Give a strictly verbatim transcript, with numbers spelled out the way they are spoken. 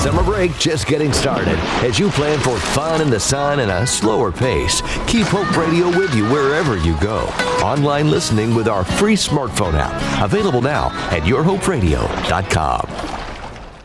Summer break just getting started. As you plan for fun in the sun and a slower pace, keep Hope Radio with you wherever you go. Online listening with our free smartphone app, available now at your hope radio dot com.